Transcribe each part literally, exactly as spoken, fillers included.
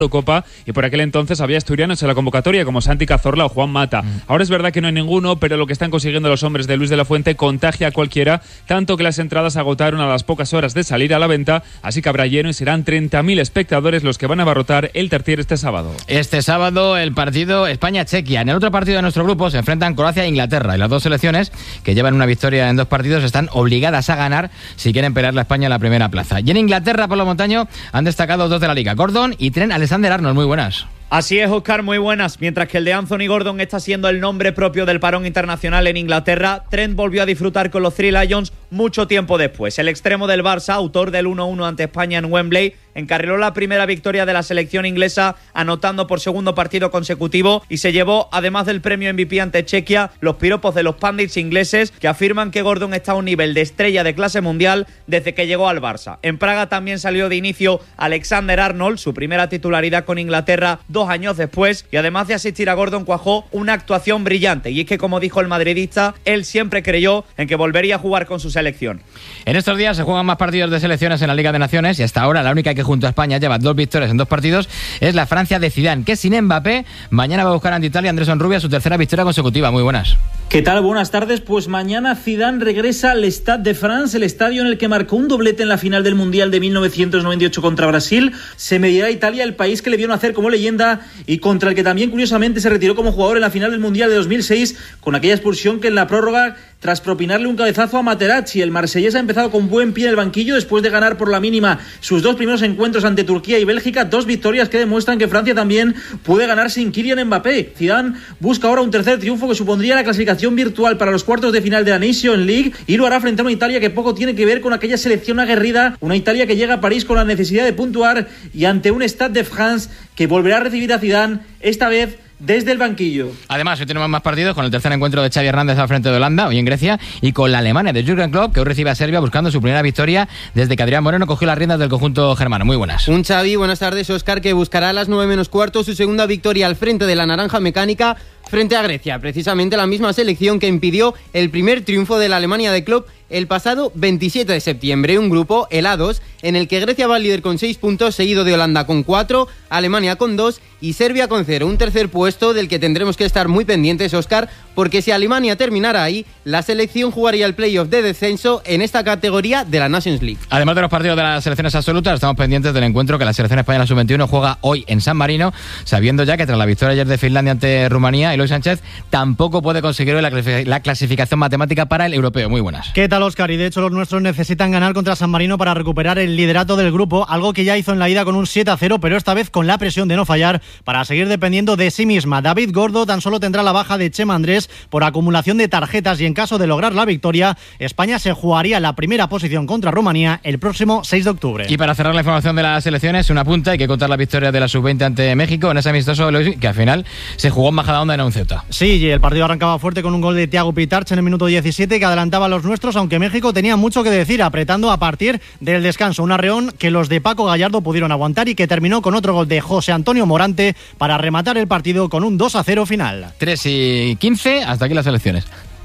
Copa, y por aquel entonces había asturianos en la convocatoria como Santi Cazorla o Juan Mata. Mm. Ahora es verdad que no hay ninguno, pero lo que están consiguiendo los hombres de Luis de la Fuente contagia a cualquiera, tanto que las entradas agotaron a las pocas horas de salir a la venta, así que habrá lleno y serán treinta mil espectadores los que van a abarrotar el Tertier este sábado. Este sábado el partido España-Chequia. En el otro partido de nuestro grupo se enfrentan Croacia e Inglaterra, y las dos selecciones, que llevan una victoria en dos partidos, están obligadas a ganar si quieren pelear la España en la primera plaza. Y en Inglaterra, por lo montaño, han destacado dos de la Liga, Gordon y Trent Alexander-Arnold. Muy buenas. Así es, Óscar, muy buenas. Mientras que el de Anthony Gordon está siendo el nombre propio del parón internacional en Inglaterra, Trent volvió a disfrutar con los Three Lions mucho tiempo después. El extremo del Barça, autor del uno uno ante España en Wembley, encarriló la primera victoria de la selección inglesa, anotando por segundo partido consecutivo, y se llevó, además del premio M V P ante Chequia, los piropos de los pundits ingleses, que afirman que Gordon está a un nivel de estrella de clase mundial desde que llegó al Barça. En Praga también salió de inicio Alexander-Arnold, su primera titularidad con Inglaterra dos años después, y además de asistir a Gordon, cuajó una actuación brillante. Y es que, como dijo el madridista, él siempre creyó en que volvería a jugar con su selección. En estos días se juegan más partidos de selecciones en la Liga de Naciones, y hasta ahora la única que junto a España lleva dos victorias en dos partidos es la Francia de Zidane, que sin Mbappé mañana va a buscar ante Italia Andrés Onrubia su tercera victoria consecutiva. Muy buenas. ¿Qué tal? Buenas tardes. Pues mañana Zidane regresa al Stade de France, el estadio en el que marcó un doblete en la final del Mundial de mil novecientos noventa y ocho contra Brasil. Se medirá a Italia, el país que le vio nacer como leyenda y contra el que también curiosamente se retiró como jugador en la final del Mundial de dos mil seis, con aquella expulsión que en la prórroga, tras propinarle un cabezazo a Materazzi. El marsellés ha empezado con buen pie en el banquillo después de ganar por la mínima sus dos primeros encuentros ante Turquía y Bélgica, dos victorias que demuestran que Francia también puede ganar sin Kylian Mbappé. Zidane busca ahora un tercer triunfo que supondría la clasificación virtual para los cuartos de final de la Nation League, y lo hará frente a una Italia que poco tiene que ver con aquella selección aguerrida, una Italia que llega a París con la necesidad de puntuar y ante un Stade de France que volverá a recibir a Zidane, esta vez desde el banquillo. Además, hoy tenemos más partidos, con el tercer encuentro de Xavi Hernández al frente de Holanda, hoy en Grecia, y con la Alemania de Jürgen Klopp, que hoy recibe a Serbia buscando su primera victoria desde que Adrián Moreno cogió las riendas del conjunto germano. Muy buenas. Un Xavi, buenas tardes, Óscar, que buscará a las nueve menos cuarto su segunda victoria al frente de la Naranja Mecánica frente a Grecia, precisamente la misma selección que impidió el primer triunfo de la Alemania de Klopp el pasado veintisiete de septiembre. Un grupo, el A dos, en el que Grecia va líder con seis puntos, seguido de Holanda con cuatro, Alemania con dos y Serbia con cero. Un tercer puesto del que tendremos que estar muy pendientes, Óscar, porque si Alemania terminara ahí, la selección jugaría el playoff de descenso en esta categoría de la Nations League. Además de los partidos de las selecciones absolutas, estamos pendientes del encuentro que la selección española sub veintiuno juega hoy en San Marino, sabiendo ya que tras la victoria ayer de Finlandia ante Rumanía, Eloy Sánchez tampoco puede conseguir hoy la, clasific- la clasificación matemática para el europeo. Muy buenas. ¿Qué tal, Óscar? Y de hecho los nuestros necesitan ganar contra San Marino para recuperar el liderato del grupo, algo que ya hizo en la ida con un siete a cero, pero esta vez con la presión de no fallar para seguir dependiendo de sí misma. David Gordo tan solo tendrá la baja de Chema Andrés por acumulación de tarjetas, y en caso de lograr la victoria, España se jugaría la primera posición contra Rumanía el próximo seis de octubre. Y para cerrar la información de las selecciones, una punta, hay que contar la victoria de la sub veinte ante México en ese amistoso que al final se jugó en Majadahonda en un Ceuta. Sí, y el partido arrancaba fuerte con un gol de Thiago Pitarch en el minuto diecisiete que adelantaba a los nuestros, aunque México tenía mucho que decir, apretando a partir del descanso. Un arreón que los de Paco Gallardo pudieron aguantar y que terminó con otro gol de José Antonio Morante para rematar el partido con un dos a cero final. tres y quince, hasta aquí las elecciones.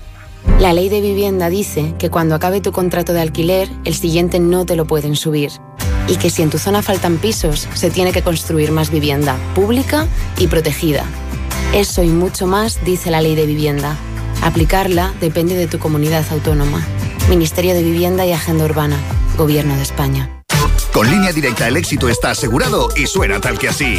La ley de vivienda dice que cuando acabe tu contrato de alquiler, el siguiente no te lo pueden subir. Y que si en tu zona faltan pisos, se tiene que construir más vivienda, pública y protegida. Eso y mucho más dice la ley de vivienda. Aplicarla depende de tu comunidad autónoma. Ministerio de Vivienda y Agenda Urbana. Gobierno de España. Con Línea Directa el éxito está asegurado y suena tal que así.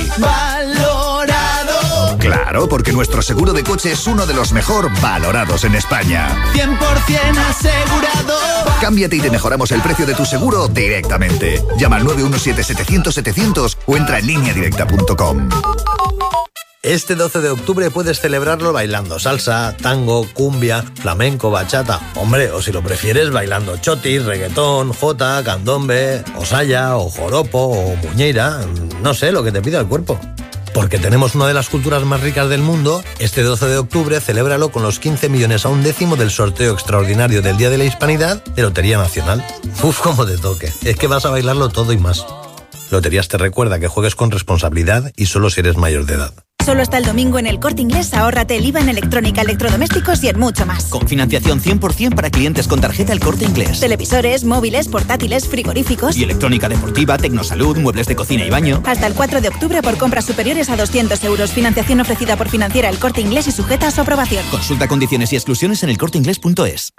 ¡Valorado! Claro, porque nuestro seguro de coche es uno de los mejor valorados en España. cien por ciento asegurado. Cámbiate y te mejoramos el precio de tu seguro directamente. Llama al nueve uno siete, setecientos, setecientos o entra en línea directa punto com. Este doce de octubre puedes celebrarlo bailando salsa, tango, cumbia, flamenco, bachata. Hombre, o si lo prefieres, bailando chotis, reggaetón, jota, candombe, o saya, o joropo, o muñeira. No sé, lo que te pida el cuerpo. Porque tenemos una de las culturas más ricas del mundo, este doce de octubre celébralo con los quince millones a un décimo del sorteo extraordinario del Día de la Hispanidad de Lotería Nacional. Uf, cómo te toque. Es que vas a bailarlo todo y más. Loterías te recuerda que juegues con responsabilidad y solo si eres mayor de edad. Solo hasta el domingo en El Corte Inglés ahórrate el I V A en electrónica, electrodomésticos y en mucho más. Con financiación cien por ciento para clientes con tarjeta El Corte Inglés. Televisores, móviles, portátiles, frigoríficos. Y electrónica deportiva, tecnosalud, muebles de cocina y baño. Hasta el cuatro de octubre por compras superiores a doscientos euros. Financiación ofrecida por Financiera El Corte Inglés y sujeta a su aprobación. Consulta condiciones y exclusiones en elcorteinglés punto es.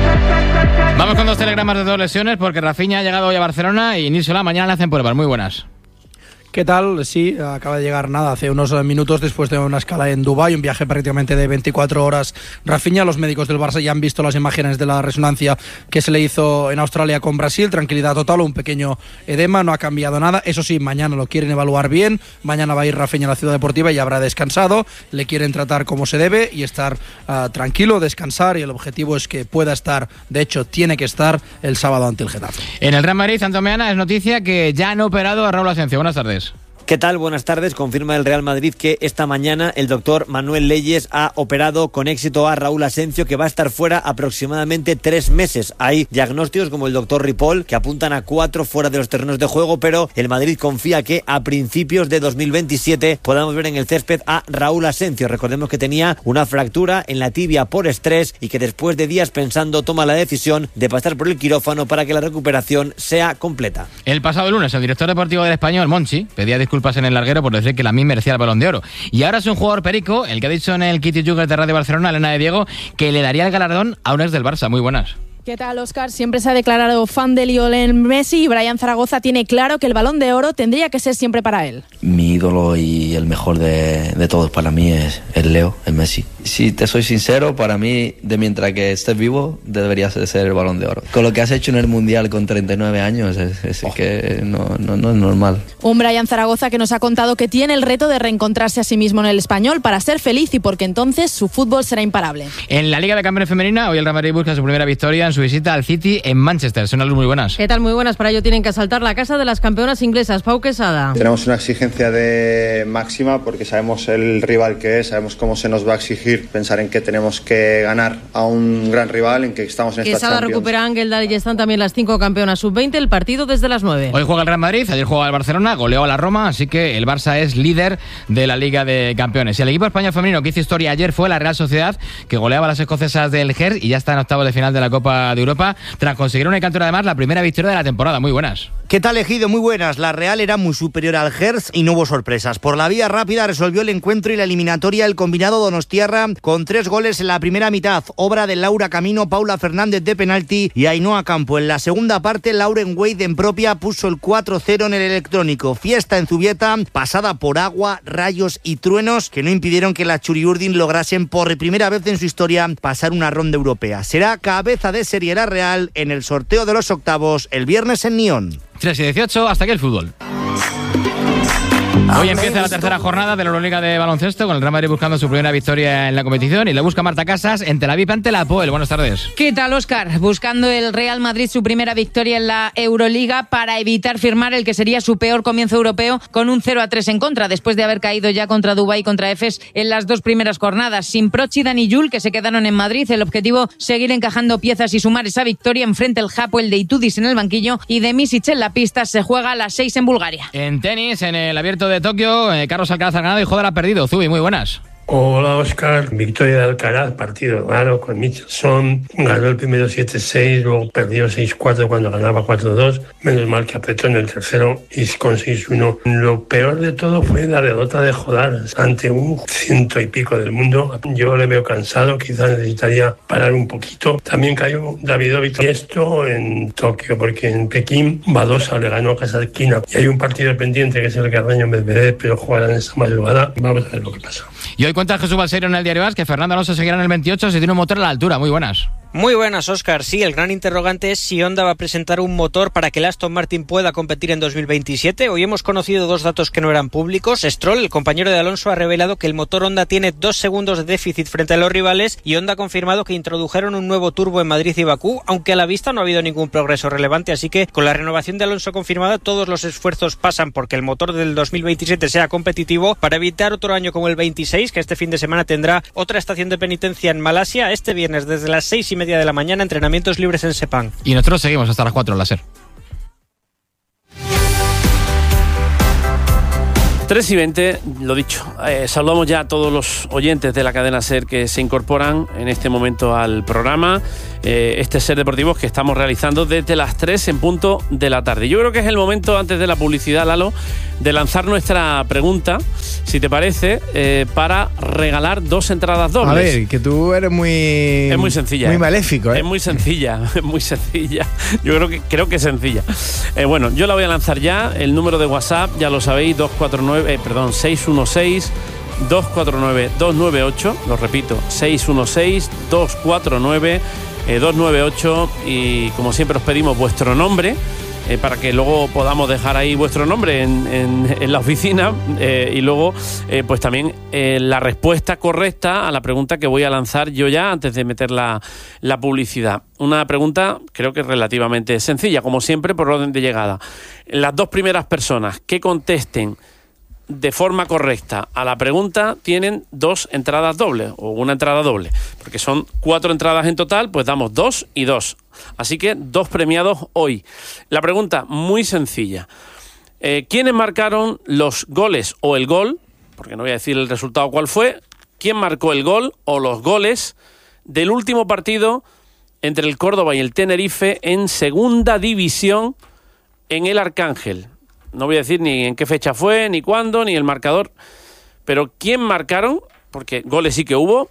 Vamos con dos telegramas de dos lesiones porque Rafinha ha llegado hoy a Barcelona y Nil Solá mañana le hacen pruebas. Muy buenas. ¿Qué tal? Sí, acaba de llegar nada, hace unos minutos después de una escala en Dubái, un viaje prácticamente de veinticuatro horas. Rafinha, los médicos del Barça ya han visto las imágenes de la resonancia que se le hizo en Australia con Brasil, tranquilidad total, un pequeño edema, no ha cambiado nada. Eso sí, mañana lo quieren evaluar bien, mañana va a ir Rafinha a la Ciudad Deportiva y habrá descansado, le quieren tratar como se debe y estar uh, tranquilo, descansar, y el objetivo es que pueda estar, de hecho tiene que estar el sábado ante el Getafe. En el Real Madrid, Santo Meana, es noticia que ya han operado a Raúl Asensio. Buenas tardes. ¿Qué tal? Buenas tardes. Confirma el Real Madrid que esta mañana el doctor Manuel Leyes ha operado con éxito a Raúl Asensio, que va a estar fuera aproximadamente tres meses. Hay diagnósticos como el doctor Ripoll que apuntan a cuatro fuera de los terrenos de juego, pero el Madrid confía que a principios de dos mil veintisiete podamos ver en el césped a Raúl Asensio. Recordemos que tenía una fractura en la tibia por estrés y que después de días pensando toma la decisión de pasar por el quirófano para que la recuperación sea completa. El pasado lunes el director deportivo del Español, Monchi, pedía disculpas en el larguero por decir que la M I merecía el Balón de Oro. Y ahora es un jugador perico, el que ha dicho en el Kitty Jugger de Radio Barcelona, Elena de Diego, que le daría el galardón a un ex del Barça. Muy buenas. ¿Qué tal, Óscar? Siempre se ha declarado fan de Lionel Messi y Brian Zaragoza tiene claro que el Balón de Oro tendría que ser siempre para él. Mi ídolo y el mejor de, de todos para mí es el Leo, el Messi. Si te soy sincero, para mí, de mientras que estés vivo, deberías de ser el Balón de Oro. Con lo que has hecho en el Mundial con treinta y nueve años, es, es oh. que no, no, no es normal. Un Brian Zaragoza que nos ha contado que tiene el reto de reencontrarse a sí mismo en el Español para ser feliz y porque entonces su fútbol será imparable. En la Liga de Campeones Femenina, hoy el Real Madrid busca su primera victoria en su visita al City en Manchester. Son algo muy buenas. ¿Qué tal? Muy buenas. Para ello tienen que asaltar la casa de las campeonas inglesas. Pau Quesada. Tenemos una exigencia de máxima porque sabemos el rival que es, sabemos cómo se nos va a exigir, pensar en que tenemos que ganar a un gran rival, en que estamos en esta Quesada Champions. Recupera Ángel y están también las cinco campeonas sub veinte, el partido desde las nueve. Hoy juega el Real Madrid, ayer jugaba el Barcelona, goleó a la Roma, así que el Barça es líder de la Liga de Campeones. Y el equipo español femenino que hizo historia ayer fue la Real Sociedad, que goleaba a las escocesas del Gers y ya está en octavos de final de la Copa de Europa, tras conseguir una cantora además la primera victoria de la temporada. Muy buenas. ¿Qué tal, Ejido? Muy buenas. La Real era muy superior al Gers y no hubo sorpresas. Por la vía rápida resolvió el encuentro y la eliminatoria el combinado donostiarra con tres goles en la primera mitad, obra de Laura Camino, Paula Fernández de penalti y Ainhoa Campo. En la segunda parte, Lauren Wade en propia puso el cuatro cero en el electrónico. Fiesta en Zubieta, pasada por agua, rayos y truenos que no impidieron que las Churiurdin lograsen por primera vez en su historia pasar una ronda europea. Será cabeza de serie la Real en el sorteo de los octavos el viernes en Nyon. tres y dieciocho, hasta aquí el fútbol. Hoy empieza la tercera jornada de la Euroliga de baloncesto con el Real Madrid buscando su primera victoria en la competición y le busca Marta Casas en Tel Aviv ante la Apoel. Buenas tardes. ¿Qué tal, Óscar? Buscando el Real Madrid su primera victoria en la Euroliga para evitar firmar el que sería su peor comienzo europeo con un cero a tres en contra después de haber caído ya contra Dubái y contra Efes en las dos primeras jornadas. Sin Proch y Dani Jul, que se quedaron en Madrid, el objetivo seguir encajando piezas y sumar esa victoria. Enfrente el Hapoel de Itudis en el banquillo y de Misic en la pista. Se juega a las seis en Bulgaria. En tenis, en el Abierto de Tokio, eh, Carlos Alcaraz ha ganado y Joder ha perdido. Zubi, muy buenas. Hola, Óscar. Victoria de Alcaraz, partido raro con Michelson. Ganó el primero siete seis, luego perdió seis cuatro cuando ganaba cuatro dos. Menos mal que apretó en el tercero y con seis uno. Lo peor de todo fue la derrota de Jodar ante un ciento y pico del mundo. Yo le veo cansado, quizás necesitaría parar un poquito. También cayó Davidovich. Y esto en Tokio, porque en Pekín Badosa le ganó a Kasatkina. Y hay un partido pendiente que es el Carreño Medvedev, pero jugarán esta madrugada. Vamos a ver lo que pasa. Y hoy cuenta Jesús Balseiro en el Diario As que Fernando Alonso seguirá en el veintiocho si tiene un motor a la altura. Muy buenas. Muy buenas, Óscar. Sí, el gran interrogante es si Honda va a presentar un motor para que el Aston Martin pueda competir en dos mil veintisiete. Hoy hemos conocido dos datos que no eran públicos. Stroll, el compañero de Alonso, ha revelado que el motor Honda tiene dos segundos de déficit frente a los rivales y Honda ha confirmado que introdujeron un nuevo turbo en Madrid y Bakú, aunque a la vista no ha habido ningún progreso relevante, así que con la renovación de Alonso confirmada, todos los esfuerzos pasan porque el motor del dos mil veintisiete sea competitivo para evitar otro año como el veintiséis, que este fin de semana tendrá otra estación de penitencia en Malasia, este viernes desde las seis y media de la mañana, entrenamientos libres en Sepang. Y nosotros seguimos hasta las cuatro en la SER. tres y veinte, lo dicho, eh, saludamos ya a todos los oyentes de la cadena SER que se incorporan en este momento al programa, eh, este SER Deportivos que estamos realizando desde las tres en punto de la tarde. Yo creo que es el momento, antes de la publicidad, Lalo, de lanzar nuestra pregunta, si te parece, eh, para regalar dos entradas dobles. A ver, que tú eres muy... Es muy sencilla. Muy ¿eh? maléfico, ¿eh? Es muy sencilla, es muy sencilla. Yo creo que, creo que es sencilla. Eh, bueno, yo la voy a lanzar ya. El número de WhatsApp, ya lo sabéis, dos cuatro nueve, eh, perdón, seis uno seis, dos cuatro nueve, dos nueve ocho. Lo repito, seis uno seis, dos cuatro nueve, dos nueve ocho. Y como siempre os pedimos vuestro nombre, Eh, para que luego podamos dejar ahí vuestro nombre en, en, en la oficina eh, y luego eh, pues también eh, la respuesta correcta a la pregunta que voy a lanzar yo ya antes de meter la, la publicidad. Una pregunta creo que relativamente sencilla, como siempre, por orden de llegada. Las dos primeras personas que contesten de forma correcta a la pregunta tienen dos entradas dobles o una entrada doble, porque son cuatro entradas en total, pues damos dos y dos. Así que dos premiados hoy. La pregunta muy sencilla. Eh, ¿Quiénes marcaron los goles o el gol? Porque no voy a decir el resultado cuál fue. ¿Quién marcó el gol o los goles del último partido entre el Córdoba y el Tenerife en segunda división en el Arcángel? No voy a decir ni en qué fecha fue, ni cuándo, ni el marcador. Pero ¿quién marcaron? Porque goles sí que hubo.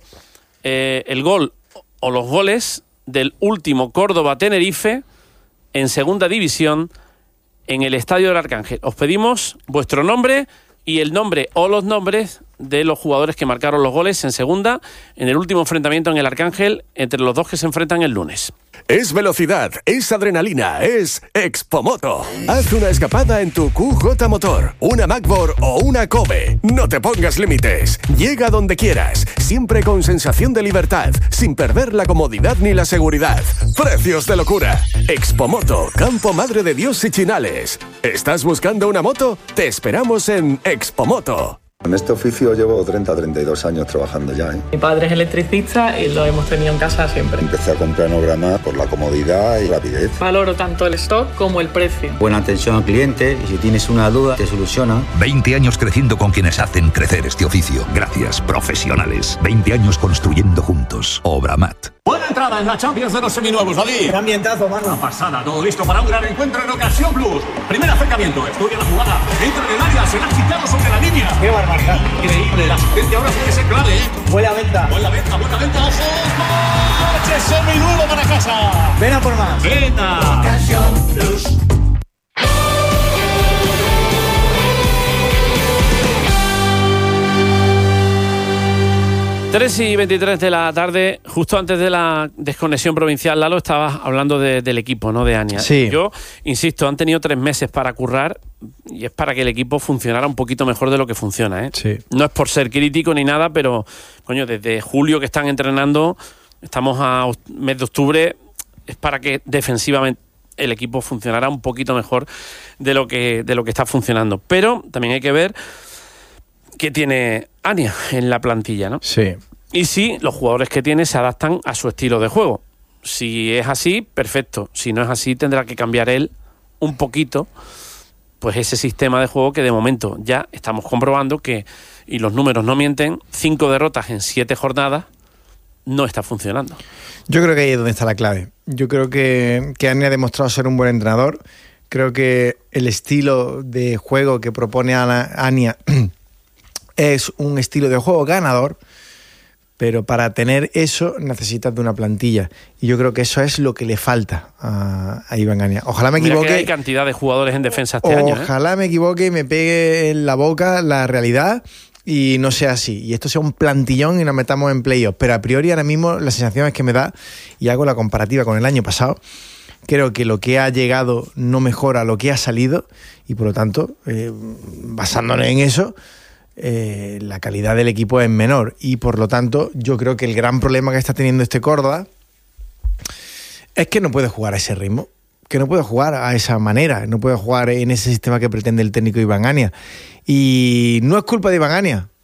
Eh, el gol o los goles del último Córdoba-Tenerife en segunda división en el Estadio del Arcángel. Os pedimos vuestro nombre y el nombre o los nombres de los jugadores que marcaron los goles en segunda en el último enfrentamiento en el Arcángel entre los dos que se enfrentan el lunes. Es velocidad, es adrenalina, es Expomoto. Haz una escapada en tu Q J Motor, una Macbor o una Kobe. No te pongas límites. Llega donde quieras, siempre con sensación de libertad, sin perder la comodidad ni la seguridad. Precios de locura. Expomoto, Campo Madre de Dios y Chinales. ¿Estás buscando una moto? Te esperamos en Expomoto. En este oficio llevo treinta a treinta y dos años trabajando ya, ¿eh? Mi padre es electricista y lo hemos tenido en casa siempre. Empecé a comprar en Obramar por la comodidad y rapidez. Valoro tanto el stock como el precio. Buena atención al cliente y si tienes una duda te soluciona. veinte años creciendo con quienes hacen crecer este oficio. Gracias, profesionales. veinte años construyendo juntos. Obramat. Buena entrada en la Champions de los seminuevos, David. Qué ambientazo, mano. Una pasada, todo listo para un gran encuentro en Ocasión Plus. Primer acercamiento, estudia la jugada, entra en el área, se la ha quitado sobre la línea. Qué barbaridad. Increíble, la asistencia ahora tiene que ser clave, ¿eh? Buena venta. Buena venta, buena venta, ojo. ¡Coche seminuevo para casa! Ven a por más. Venga. Ocasión Plus. tres y veintitrés de la tarde, justo antes de la desconexión provincial, Lalo, estabas hablando de, del equipo, ¿no? De Ania. Sí. Yo, insisto, han tenido tres meses para currar y es para que el equipo funcionara un poquito mejor de lo que funciona, ¿eh? Sí. No es por ser crítico ni nada, pero, coño, desde julio que están entrenando, estamos a mes de octubre, es para que defensivamente el equipo funcionara un poquito mejor de lo que, de lo que está funcionando. Pero también hay que ver que tiene Ania en la plantilla, ¿no? Sí. Y si los jugadores que tiene se adaptan a su estilo de juego. Si es así, perfecto. Si no es así, tendrá que cambiar él un poquito pues ese sistema de juego que de momento ya estamos comprobando que, y los números no mienten, cinco derrotas en siete jornadas no está funcionando. Yo creo que ahí es donde está la clave. Yo creo que, que Ania ha demostrado ser un buen entrenador. Creo que el estilo de juego que propone Ania es un estilo de juego ganador, pero para tener eso necesitas de una plantilla. Y yo creo que eso es lo que le falta a, a Iván Ania. Ojalá me equivoque. Mira que hay cantidad de jugadores en defensa este año. Ojalá ¿eh? me equivoque y me pegue en la boca la realidad y no sea así. Y esto sea un plantillón y nos metamos en playoff. Pero a priori ahora mismo la sensación es que me da, y hago la comparativa con el año pasado, creo que lo que ha llegado no mejora lo que ha salido y por lo tanto, eh, basándonos en eso, Eh, la calidad del equipo es menor y por lo tanto yo creo que el gran problema que está teniendo este Córdoba es que no puede jugar a ese ritmo, que no puede jugar a esa manera, no puede jugar en ese sistema que pretende el técnico Iván Ania. Y no es culpa de Iván Ania,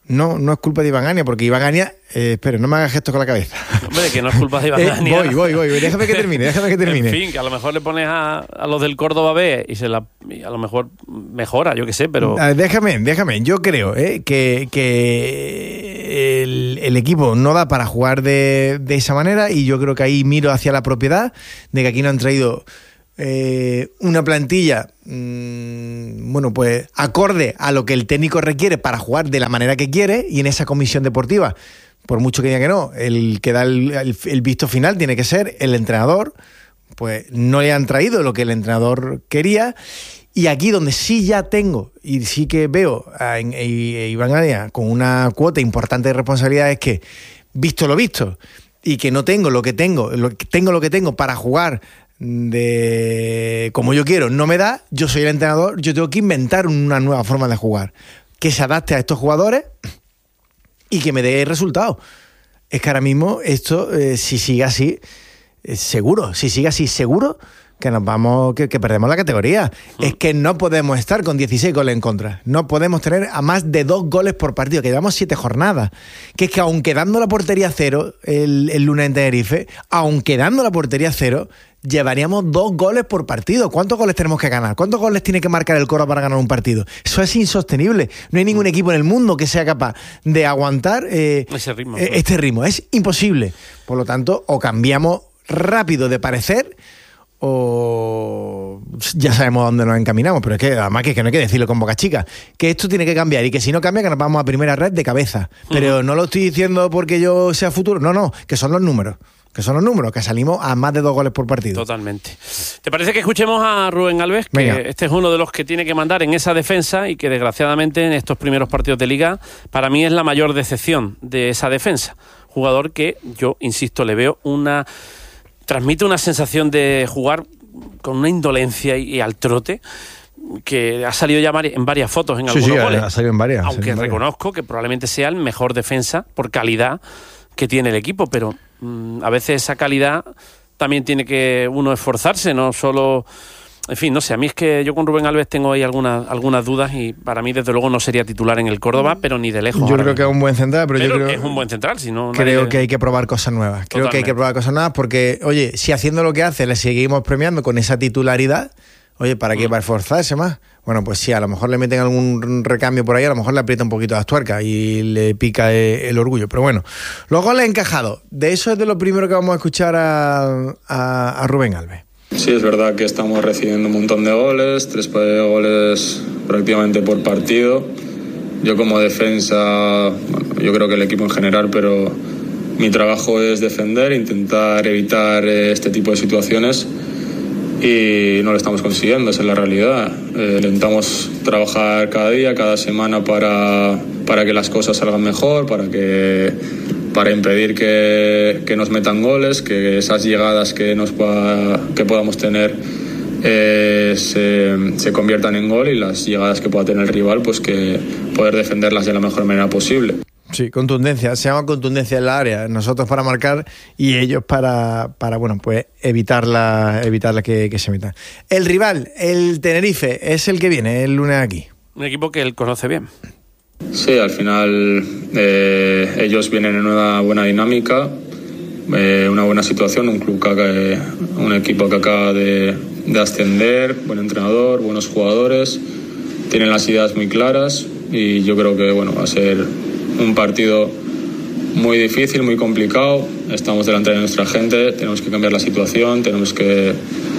No, no es culpa de Iván Ania, porque Iván Ania, eh, espera, no me hagas gestos con la cabeza. Hombre, que no es culpa de Iván eh, Ania. Voy, voy, voy, déjame que termine, déjame que termine. En fin, que a lo mejor le pones a, a los del Córdoba B y, se la, y a lo mejor mejora, yo qué sé, pero... A ver, déjame, déjame, yo creo eh, que, que el, el equipo no da para jugar de, de esa manera, y yo creo que ahí miro hacia la propiedad, de que aquí no han traído... Eh, una plantilla mmm, bueno, pues acorde a lo que el técnico requiere para jugar de la manera que quiere, y en esa comisión deportiva, por mucho que diga que no, el que da el, el, el visto final tiene que ser el entrenador. Pues no le han traído lo que el entrenador quería, y aquí donde sí ya tengo y sí que veo a, a, a Iván Ania con una cuota importante de responsabilidad, es que, visto lo visto, y que no tengo lo que tengo, lo, tengo lo que tengo para jugar de como yo quiero, no me da, yo soy el entrenador, yo tengo que inventar una nueva forma de jugar que se adapte a estos jugadores y que me dé resultados. Es que ahora mismo esto, eh, si sigue así, eh, seguro, si sigue así, seguro que nos vamos, que, que perdemos la categoría. Mm. Es que no podemos estar con dieciséis goles en contra. No podemos tener a más de dos goles por partido, que llevamos siete jornadas. Que es que aunque dando la portería cero el, el lunes en Tenerife, aunque dando la portería cero, llevaríamos dos goles por partido. ¿Cuántos goles tenemos que ganar? ¿Cuántos goles tiene que marcar el Córdoba para ganar un partido? Eso es insostenible. No hay ningún equipo en el mundo que sea capaz de aguantar eh, Ese ritmo, eh, este ritmo. Es imposible. Por lo tanto, o cambiamos rápido de parecer, o ya sabemos a dónde nos encaminamos. Pero es que además que, que no hay que decirlo con boca chica, que esto tiene que cambiar, y que si no cambia, que nos vamos a primera red de cabeza. Pero uh-huh. no lo estoy diciendo porque yo sea futuro, no, no, que son los números. Que son los números, que salimos a más de dos goles por partido. Totalmente. ¿Te parece que escuchemos a Rubén Alves? Que Venga. Este es uno de los que tiene que mandar en esa defensa, y que desgraciadamente en estos primeros partidos de Liga para mí es la mayor decepción de esa defensa. Jugador que yo, insisto, le veo una... transmite una sensación de jugar con una indolencia y, y al trote, que ha salido ya en varias fotos en sí, algunos sí, goles. Ha salido en varias. Aunque en varias. reconozco que probablemente sea el mejor defensa por calidad que tiene el equipo, pero mmm, a veces esa calidad también tiene que uno esforzarse, no solo... En fin, no sé, a mí es que yo con Rubén Alves tengo ahí algunas, algunas dudas, y para mí desde luego no sería titular en el Córdoba, pero ni de lejos. Yo creo que es un buen central, pero, pero yo creo... es un buen central, si no... Creo nadie... que hay que probar cosas nuevas. Creo Totalmente. que hay que probar cosas nuevas porque, oye, si haciendo lo que hace le seguimos premiando con esa titularidad, oye, ¿para qué va a esforzarse más? Bueno, pues sí, a lo mejor le meten algún recambio por ahí, a lo mejor le aprieta un poquito las tuercas y le pica el orgullo. Pero bueno, los goles encajados, de eso es de lo primero que vamos a escuchar a, a, a Rubén Alves. Sí, es verdad que estamos recibiendo un montón de goles, tres goles prácticamente por partido. Yo como defensa, bueno, yo creo que el equipo en general, pero mi trabajo es defender, intentar evitar este tipo de situaciones, y no lo estamos consiguiendo, esa es la realidad. Eh, intentamos trabajar cada día, cada semana para, para que las cosas salgan mejor, para que para impedir que, que nos metan goles, que esas llegadas que, nos pueda, que podamos tener eh, se, se conviertan en gol, y las llegadas que pueda tener el rival, pues que poder defenderlas de la mejor manera posible. Sí, contundencia, se llama contundencia en la área, nosotros para marcar y ellos para, para bueno, pues evitarla, evitarla que, que se metan. El rival, el Tenerife, es el que viene el lunes aquí. Un equipo que él conoce bien. Sí, al final eh, ellos vienen en una buena dinámica, eh, una buena situación, un club que, un equipo que acaba de, de ascender, buen entrenador, buenos jugadores, tienen las ideas muy claras, y yo creo que bueno, va a ser un partido muy difícil, muy complicado. Estamos delante de nuestra gente, tenemos que cambiar la situación, tenemos que,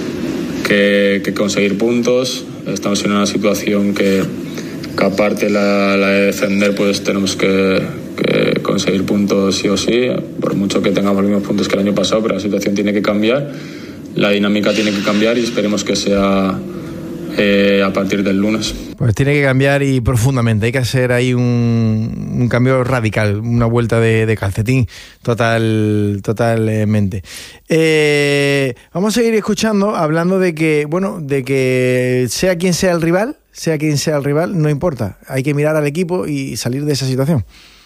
que, que conseguir puntos. Estamos en una situación que, que aparte la, la de defender, pues tenemos que, que conseguir puntos sí o sí, por mucho que tengamos los mismos puntos que el año pasado, pero la situación tiene que cambiar, la dinámica tiene que cambiar, y esperemos que sea eh, a partir del lunes. Pues tiene que cambiar, y profundamente. Hay que hacer ahí un, un cambio radical, una vuelta de, de calcetín total, totalmente. Eh, vamos a seguir escuchando, hablando de que, bueno, de que sea quien sea el rival, sea quien sea el rival, no importa. Hay que mirar al equipo y salir de esa situación.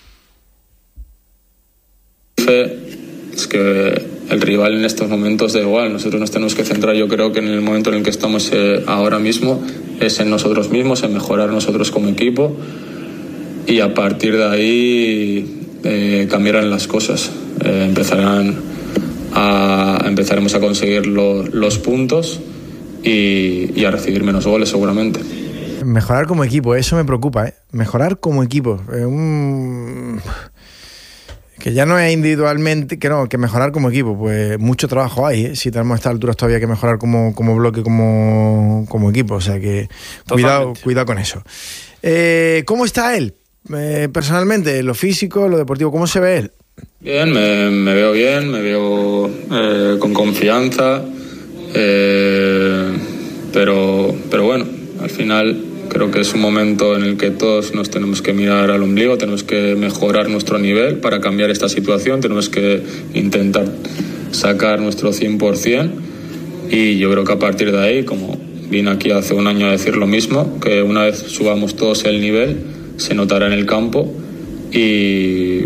Es que el rival en estos momentos da igual, nosotros nos tenemos que centrar, yo creo que en el momento en el que estamos eh, ahora mismo, es en nosotros mismos, en mejorar nosotros como equipo, y a partir de ahí eh, cambiarán las cosas. Eh, empezarán a, empezaremos a conseguir lo, los puntos y, y a recibir menos goles seguramente. Mejorar como equipo, eso me preocupa, ¿eh? Mejorar como equipo. Eh, un... Que ya no es individualmente, que no, que mejorar como equipo. Pues mucho trabajo hay, ¿eh? Si tenemos a estas alturas todavía que mejorar como, como bloque, como, como equipo. O sea que cuidado, cuidado con eso. Eh, ¿Cómo está él? Eh, personalmente, lo físico, lo deportivo, ¿cómo se ve él? Bien, me, me veo bien, me veo eh, con confianza, eh, pero, pero bueno, al final creo que es un momento en el que todos nos tenemos que mirar al ombligo, tenemos que mejorar nuestro nivel para cambiar esta situación, tenemos que intentar sacar nuestro cien por ciento y yo creo que a partir de ahí, como vine aquí hace un año a decir lo mismo, que una vez subamos todos el nivel, se notará en el campo y,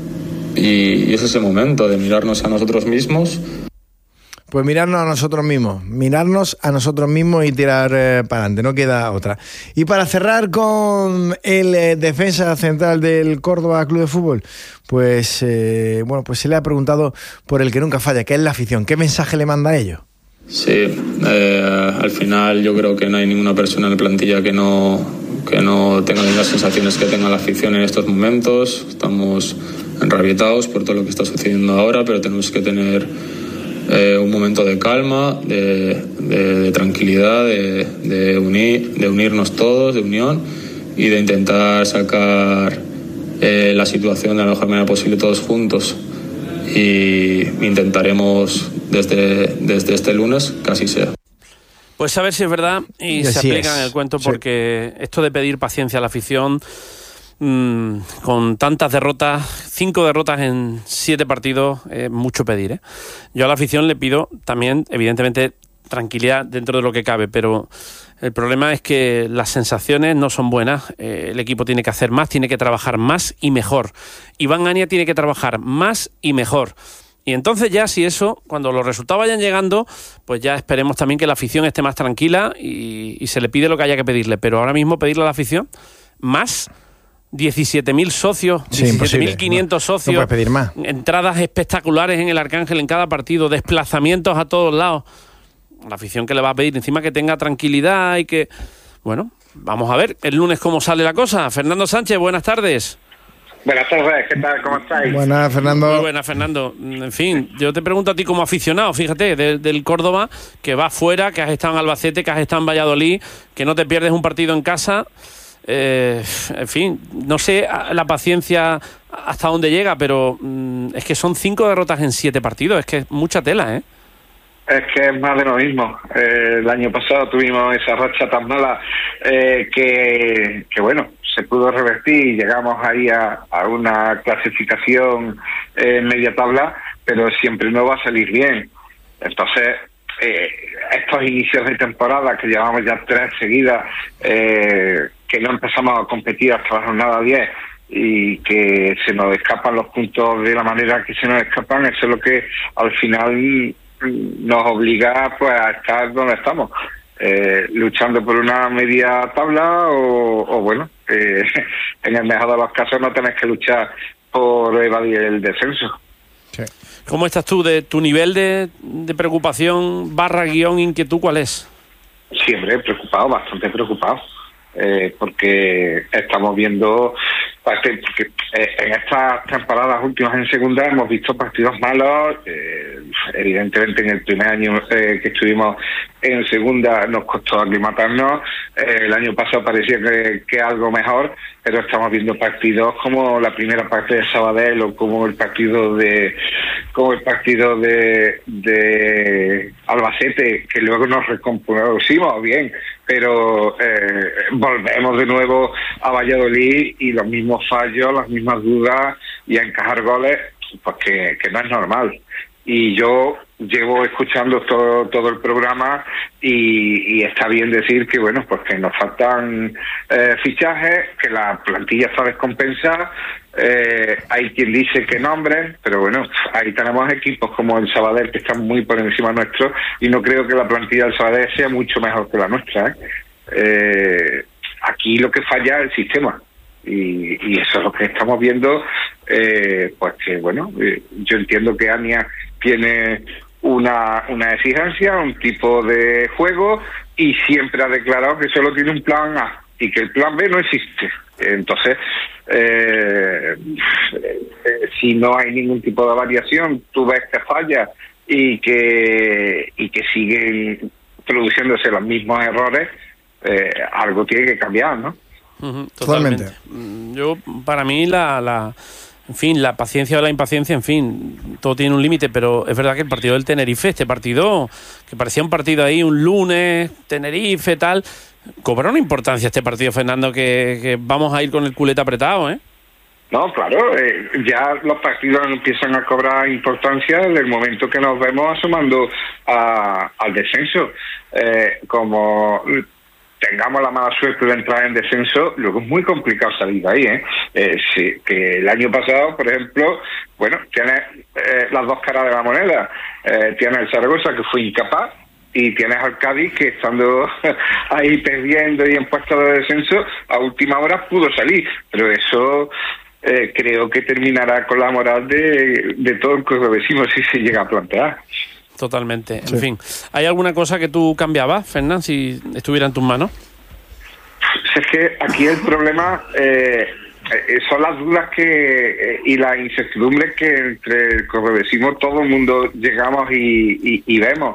y, y es ese momento de mirarnos a nosotros mismos. Pues mirarnos a nosotros mismos, mirarnos a nosotros mismos y tirar eh, para adelante, no queda otra. Y para cerrar con el eh, defensa central del Córdoba Club de Fútbol, pues eh, bueno, pues se le ha preguntado por el que nunca falla, que es la afición. ¿Qué mensaje le manda a ellos? Sí, eh, al final yo creo que no hay ninguna persona en la plantilla que no, que no tenga las sensaciones que tenga la afición en estos momentos. Estamos enrabietados por todo lo que está sucediendo ahora, pero tenemos que tener Eh, un momento de calma, de, de, de tranquilidad, de, de, unir, de unirnos todos, de unión y de intentar sacar eh, la situación de la mejor manera posible todos juntos. Y intentaremos desde, desde este lunes que así sea. Pues a ver si es verdad y, y se aplica es. en el cuento, porque sí. Esto de pedir paciencia a la afición, mmm, con tantas derrotas, cinco derrotas en siete partidos, es mucho pedir, ¿eh? Yo a la afición le pido también, evidentemente, tranquilidad dentro de lo que cabe, pero el problema es que las sensaciones no son buenas. Eh, el equipo tiene que hacer más, tiene que trabajar más y mejor. Iván Ania tiene que trabajar más y mejor. Y entonces ya, si eso, cuando los resultados vayan llegando, pues ya esperemos también que la afición esté más tranquila y, y se le pide lo que haya que pedirle. Pero ahora mismo pedirle a la afición más, diecisiete mil socios, sí, diecisiete mil quinientos no, socios, no puedes pedir más. Entradas espectaculares en el Arcángel en cada partido, desplazamientos a todos lados. La afición que le va a pedir, encima que tenga tranquilidad y que... Bueno, vamos a ver el lunes cómo sale la cosa. Fernando Sánchez, buenas tardes. Buenas tardes, ¿qué tal? ¿Cómo estáis? Buenas, Fernando. Muy buenas, Fernando. En fin, yo te pregunto a ti como aficionado, fíjate, de, del Córdoba, que vas fuera, que has estado en Albacete, que has estado en Valladolid, que no te pierdes un partido en casa. Eh, en fin, no sé la paciencia hasta dónde llega, pero mm, es que son cinco derrotas en siete partidos, es que es mucha tela, ¿eh? Es que es más de lo mismo. Eh, el año pasado tuvimos esa racha tan mala eh, que, que, bueno, se pudo revertir y llegamos ahí a, a una clasificación en eh, media tabla, pero siempre no va a salir bien. Entonces, eh, estos inicios de temporada, que llevamos ya tres seguidas, eh, que no empezamos a competir hasta la jornada diez y que se nos escapan los puntos de la manera que se nos escapan, eso es lo que al final nos obliga pues a estar donde estamos, eh, luchando por una media tabla o, o bueno, eh, en el mejor de los casos no tenés que luchar por evadir el descenso. Sí. ¿Cómo estás tú? De tu nivel de, de preocupación barra guión inquietud, ¿cuál es? Siempre preocupado, bastante preocupado, eh, porque estamos viendo porque en estas temporadas últimas en segunda hemos visto partidos malos. Eh, evidentemente en el primer año eh, que estuvimos en segunda nos costó aclimatarnos. Eh, el año pasado parecía que, que algo mejor, pero estamos viendo partidos como la primera parte de Sabadell o como el partido de como el partido de, de Albacete, que luego nos recompusimos bien, pero eh, volvemos de nuevo a Valladolid y los mismos fallos, las mismas dudas y a encajar goles, pues que, que no es normal. Y yo llevo escuchando todo todo el programa y, y está bien decir que bueno, pues que nos faltan eh, fichajes, que la plantilla está descompensada. Eh, hay quien dice que nombres, pero bueno, ahí tenemos equipos como el Sabadell que están muy por encima nuestro y no creo que la plantilla del Sabadell sea mucho mejor que la nuestra, ¿eh? Eh, aquí lo que falla es el sistema. Y, y eso es lo que estamos viendo, eh, pues que bueno, eh, yo entiendo que Ania tiene una, una exigencia, un tipo de juego, y siempre ha declarado que solo tiene un plan A y que el plan B no existe. Entonces, eh, eh, si no hay ningún tipo de variación, tú ves que falla y que, y que siguen produciéndose los mismos errores, eh, algo tiene que cambiar, ¿no? Uh-huh, totalmente. Yo, para mí, la, la, en fin, la paciencia o la impaciencia, en fin, todo tiene un límite, pero es verdad que el partido del Tenerife, este partido, que parecía un partido ahí, un lunes, Tenerife, tal, cobra una importancia este partido, Fernando, que, que vamos a ir con el culete apretado, ¿eh? No, claro, eh, ya los partidos empiezan a cobrar importancia desde el momento que nos vemos asomando a, al descenso. Eh, como tengamos la mala suerte de entrar en descenso, luego es muy complicado salir de ahí, ¿eh? eh sí, que el año pasado, por ejemplo, bueno, tiene eh, las dos caras de la moneda. Eh, tiene el Zaragoza, que fue incapaz, y tienes al Cádiz, que estando ahí perdiendo y en puesto de descenso, a última hora pudo salir, pero eso... Eh, creo que terminará con la moral de, de todo el cordobesismo si se llega a plantear. Totalmente. En sí. fin, ¿hay alguna cosa que tú cambiabas, Fernán, si estuviera en tus manos? Es que aquí el problema eh, son las dudas que eh, y las incertidumbres que entre el cordobesismo todo el mundo llegamos y, y, y vemos.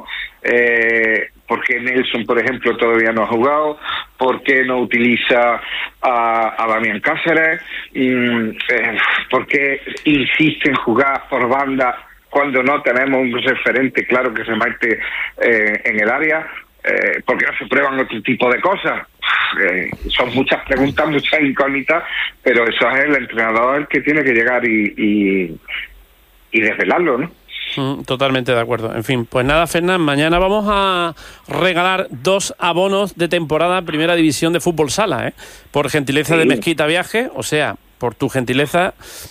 Eh, ¿Por qué Nelson, por ejemplo, todavía no ha jugado? ¿Por qué no utiliza a, a Damián Cáceres? Mm, eh, ¿Por qué insiste en jugar por banda cuando no tenemos un referente claro que se mete eh, en el área? Eh, ¿Por qué no se prueban otro tipo de cosas? Eh, son muchas preguntas, muchas incógnitas, pero eso es el entrenador el que tiene que llegar y, y, y desvelarlo, ¿no? Totalmente de acuerdo. En fin, pues nada, Fernán, mañana vamos a regalar dos abonos de temporada Primera División de Fútbol Sala, ¿eh? Por gentileza sí. de Mezquita Viaje, o sea, por tu gentileza,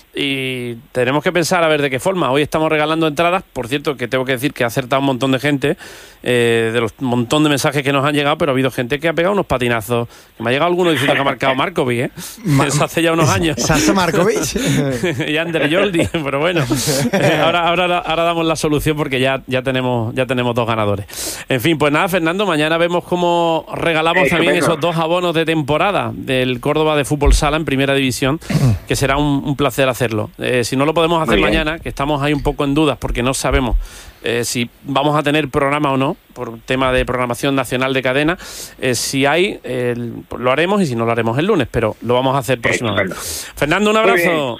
y tenemos que pensar a ver de qué forma. Hoy estamos regalando entradas, por cierto, que tengo que decir que ha acertado un montón de gente, eh, de los montón de mensajes que nos han llegado, pero ha habido gente que ha pegado unos patinazos. Que me ha llegado alguno diciendo que ha marcado Markovic, ¿eh? Ma- Eso hace ya unos años. Sasa Markovic. Y Ander Jordi, pero bueno, eh, ahora, ahora, ahora damos la solución porque ya, ya, tenemos, ya tenemos dos ganadores. En fin, pues nada, Fernando, mañana vemos cómo regalamos eh, también esos dos abonos de temporada del Córdoba de Fútbol Sala en Primera División, que será un, un placer hacerlo. Eh, si no lo podemos hacer mañana, que estamos ahí un poco en dudas porque no sabemos eh, si vamos a tener programa o no, por tema de programación nacional de cadena, eh, si hay, eh, lo haremos, y si no lo haremos el lunes, pero lo vamos a hacer próximamente. Fernando, un abrazo.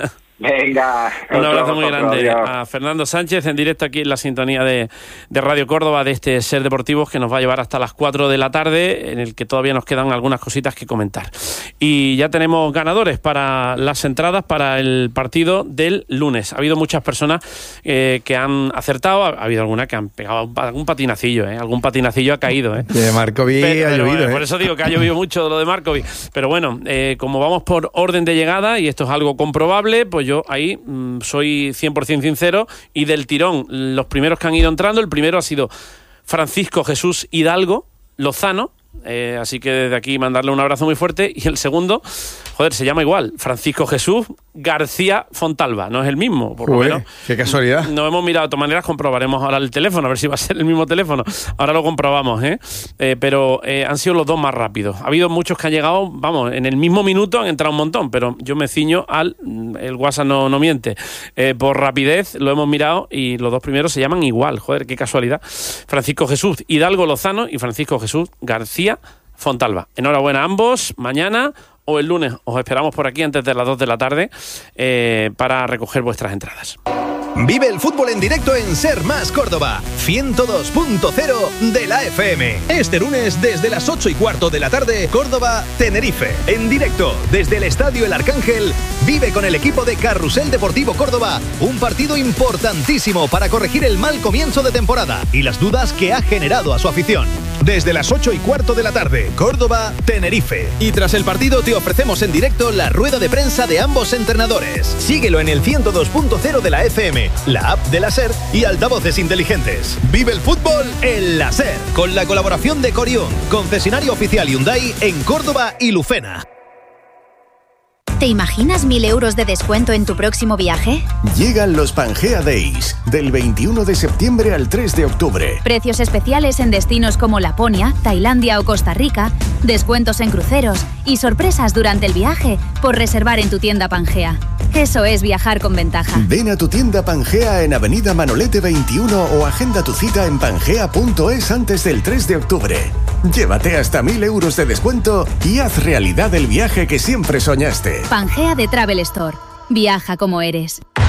Venga, un abrazo muy grande a Fernando Sánchez, en directo aquí en la sintonía de, de Radio Córdoba, de este Ser Deportivos, que nos va a llevar hasta las cuatro de la tarde, en el que todavía nos quedan algunas cositas que comentar. Y ya tenemos ganadores para las entradas para el partido del lunes. Ha habido muchas personas eh, que han acertado, ha habido algunas que han pegado algún patinacillo, ¿eh? algún patinacillo ha caído. ¿eh? De Markovic pero, ha pero, llovido. Bueno, ¿eh? por eso digo que ha llovido mucho lo de Markovic. Pero bueno, eh, como vamos por orden de llegada, y esto es algo comprobable, pues yo ahí mmm, soy cien por ciento sincero, y del tirón, los primeros que han ido entrando, el primero ha sido Francisco Jesús Hidalgo Lozano, eh, así que desde aquí mandarle un abrazo muy fuerte, y el segundo, joder, se llama igual, Francisco Jesús García Fontalva, no es el mismo, por Ué, lo menos. Qué casualidad. No hemos mirado, de todas maneras comprobaremos ahora el teléfono, a ver si va a ser el mismo teléfono. Ahora lo comprobamos, ¿eh? eh pero eh, han sido los dos más rápidos. Ha habido muchos que han llegado, vamos, en el mismo minuto han entrado un montón, pero yo me ciño al, el WhatsApp no, no miente. Eh, por rapidez lo hemos mirado y los dos primeros se llaman igual, joder, qué casualidad. Francisco Jesús Hidalgo Lozano y Francisco Jesús García Fontalva. Enhorabuena a ambos. Mañana o el lunes os esperamos por aquí antes de las dos de la tarde eh, para recoger vuestras entradas. Vive el fútbol en directo en Ser Más Córdoba, ciento dos punto cero de la F M. Este lunes desde las ocho y cuarto de la tarde, Córdoba, Tenerife. En directo desde el Estadio El Arcángel, vive con el equipo de Carrusel Deportivo Córdoba un partido importantísimo para corregir el mal comienzo de temporada y las dudas que ha generado a su afición. Desde las ocho y cuarto de la tarde, Córdoba, Tenerife. Y tras el partido te ofrecemos en directo la rueda de prensa de ambos entrenadores. Síguelo en el ciento dos punto cero de la F M, la app de la SER y altavoces inteligentes. Vive el fútbol en la SER, con la colaboración de Corión, concesionario oficial Hyundai en Córdoba y Lucena. ¿Te imaginas mil euros de descuento en tu próximo viaje? Llegan los Pangea Days, del veintiuno de septiembre al tres de octubre. Precios especiales en destinos como Laponia, Tailandia o Costa Rica, descuentos en cruceros y sorpresas durante el viaje por reservar en tu tienda Pangea. Eso es viajar con ventaja. Ven a tu tienda Pangea en Avenida Manolete veintiuno o agenda tu cita en pangea punto es antes del tres de octubre. Llévate hasta mil euros de descuento y haz realidad el viaje que siempre soñaste. Pangea de Travel Store. Viaja como eres.